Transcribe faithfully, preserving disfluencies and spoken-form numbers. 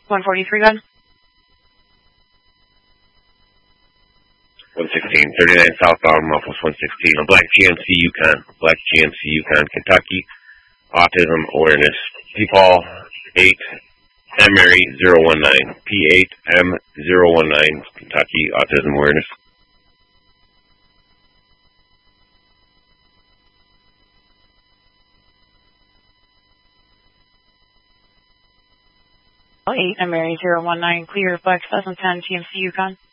one forty-three, gun. one sixteen, thirty-nine southbound, Muffles one sixteen. A black G M C Yukon. Black G M C Yukon, Kentucky. Autism awareness. P Paul eight M Mary zero one nine. P eight M zero one nine, Kentucky. Autism awareness. eight M Mary zero one nine, clear, Black seven ten, G M C Yukon.